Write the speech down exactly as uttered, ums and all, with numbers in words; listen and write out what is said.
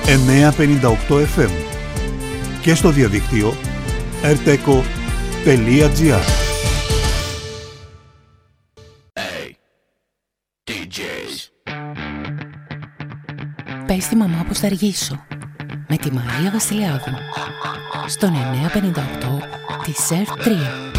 εννιακόσια πενήντα οκτώ εφ εμ και στο διαδίκτυο ερτέκο τελεία τζι άρ. Πες στη μαμά πως θα αργήσω, με τη Μαρία Βασιλιάδου, στον εννιακόσια πενήντα οκτώ της ερ τρία.